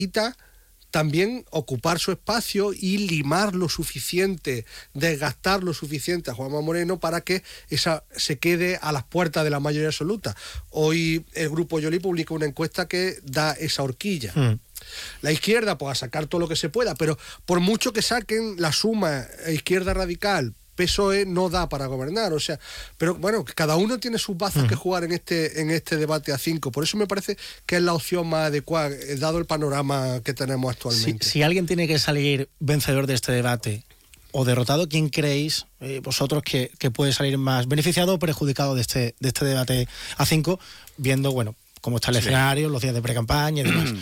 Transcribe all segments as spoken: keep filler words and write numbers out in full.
necesita también ocupar su espacio y limar lo suficiente, desgastar lo suficiente a Juanma Moreno para que esa se quede a las puertas de la mayoría absoluta. Hoy el Grupo Yoli publica una encuesta que da esa horquilla. Mm. La izquierda, pues a sacar todo lo que se pueda, pero por mucho que saquen la suma izquierda radical, P S O E no da para gobernar, o sea, pero bueno, cada uno tiene sus bazas uh-huh. que jugar en este en este debate a cinco, por eso me parece que es la opción más adecuada, dado el panorama que tenemos actualmente. Si, si alguien tiene que salir vencedor de este debate o derrotado, ¿quién creéis eh, vosotros que, que puede salir más beneficiado o perjudicado de este, de este debate a cinco, viendo, bueno, cómo está el sí. escenario, los días de pre-campaña y demás?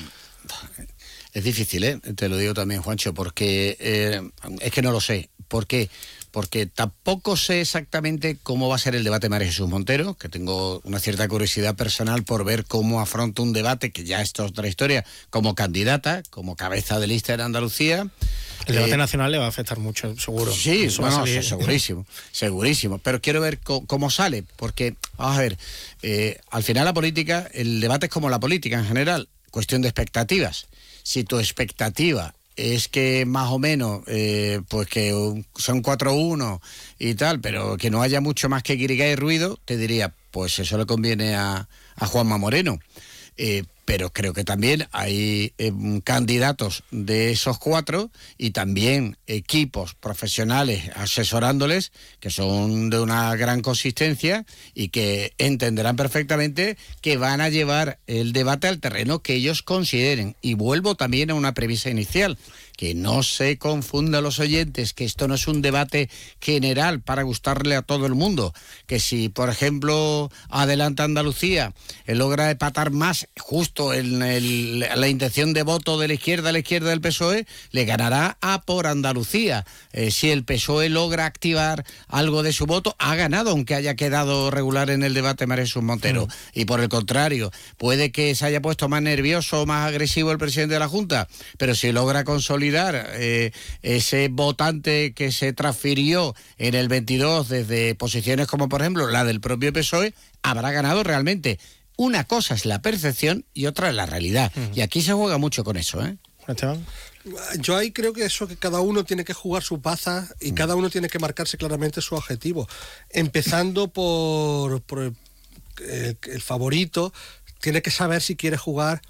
Es difícil, ¿eh? Te lo digo también, Juancho, porque eh, es que no lo sé. ¿Por qué? Porque tampoco sé exactamente cómo va a ser el debate de María Jesús Montero, que tengo una cierta curiosidad personal por ver cómo afronta un debate, que ya esto es otra historia, como candidata, como cabeza de lista en Andalucía. El debate eh, nacional le va a afectar mucho, seguro. Sí, eso bueno, va a segurísimo, segurísimo. Pero quiero ver co- cómo sale, porque, vamos a ver, eh, al final la política, el debate es como la política en general, cuestión de expectativas. Si tu expectativa es que más o menos, eh, pues que son cuatro uno y tal, pero que no haya mucho más que guirigá y ruido, te diría, pues eso le conviene a, a Juanma Moreno. Eh, pero creo que también hay eh, candidatos de esos cuatro y también equipos profesionales asesorándoles que son de una gran consistencia y que entenderán perfectamente que van a llevar el debate al terreno que ellos consideren. Y vuelvo también a una premisa inicial, que no se confunda a los oyentes, que esto no es un debate general para gustarle a todo el mundo, que si, por ejemplo, Adelante Andalucía eh, logra empatar más justo en el, la intención de voto de la izquierda a la izquierda del P S O E, le ganará a por Andalucía. Eh, si el P S O E logra activar algo de su voto, ha ganado, aunque haya quedado regular en el debate María Jesús Montero. Mm. Y por el contrario, puede que se haya puesto más nervioso o más agresivo el presidente de la Junta, pero si logra consolidar Eh, ese votante que se transfirió en el veintidós desde posiciones como por ejemplo la del propio P S O E, habrá ganado realmente. Una cosa es la percepción y otra es la realidad. Uh-huh. Y aquí se juega mucho con eso, ¿eh? Esteban. Yo ahí creo que eso, que cada uno tiene que jugar sus bazas y uh-huh. cada uno tiene que marcarse claramente su objetivo. Empezando por, por el, el, el favorito, tiene que saber si quiere jugar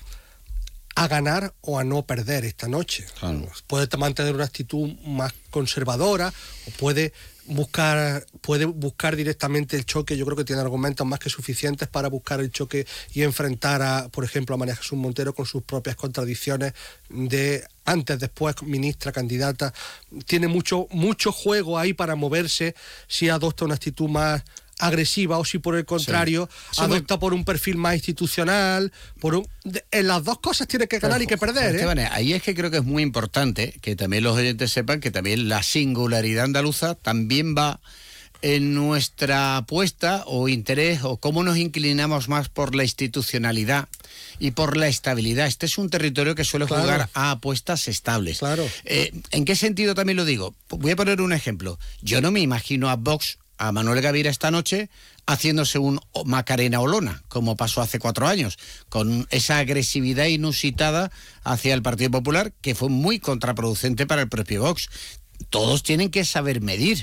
a ganar o a no perder esta noche. Claro. Puede mantener una actitud más conservadora o puede buscar puede buscar directamente el choque. Yo creo que tiene argumentos más que suficientes para buscar el choque y enfrentar a, por ejemplo, a María Jesús Montero con sus propias contradicciones de antes, después, ministra, candidata. Tiene mucho, mucho juego ahí para moverse si adopta una actitud más agresiva o si por el contrario sí. adopta me... por un perfil más institucional, por un... en las dos cosas tiene que ganar Pero, y que perder, ¿eh? Esteban, ahí es que creo que es muy importante que también los oyentes sepan que también la singularidad andaluza también va en nuestra apuesta o interés o cómo nos inclinamos más por la institucionalidad y por la estabilidad. Este es un territorio que suele claro. jugar a apuestas estables. Claro. Eh, ¿En qué sentido también lo digo? Voy a poner un ejemplo. Yo no me imagino a Vox, a Manuel Gavira esta noche, haciéndose un Macarena Olona, como pasó hace cuatro años, con esa agresividad inusitada hacia el Partido Popular, que fue muy contraproducente para el propio Vox. Todos tienen que saber medir,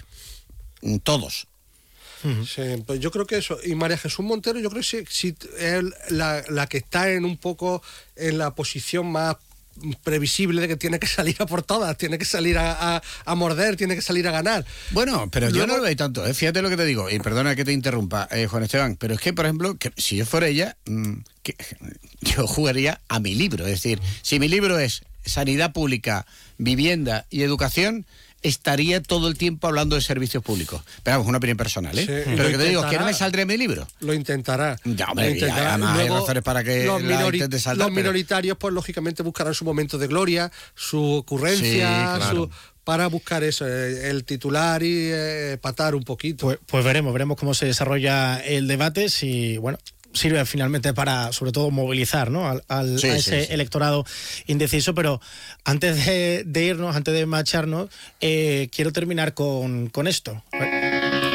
todos. Sí, pues yo creo que eso, y María Jesús Montero, yo creo que sí, sí es la, la que está en un poco en la posición más previsible de que tiene que salir a por todas, tiene que salir a, a, a morder, tiene que salir a ganar. Bueno, pero Luego, yo no lo veo tanto, ¿eh? Fíjate lo que te digo, y perdona que te interrumpa, eh, Juan Esteban, pero es que, por ejemplo, que si yo fuera ella, mmm, que, yo jugaría a mi libro, es decir, si mi libro es Sanidad Pública, Vivienda y Educación, estaría todo el tiempo hablando de servicios públicos. Pero vamos, una opinión personal, ¿eh? Sí, pero que te digo, que no me saldré de mi libro. Lo intentará. Ya, hombre, lo intentará. Ya, además hay razones para que los, la minori- intente saltar, los pero... minoritarios, pues lógicamente buscarán su momento de gloria, su ocurrencia, sí, claro. su... para buscar eso, el titular y eh, patar un poquito. Pues, pues veremos, veremos cómo se desarrolla el debate, si, bueno, sirve finalmente para, sobre todo, movilizar, ¿no? al, al sí, a ese sí, sí. electorado indeciso. Pero antes de, de irnos, antes de marcharnos, eh, quiero terminar con, con esto.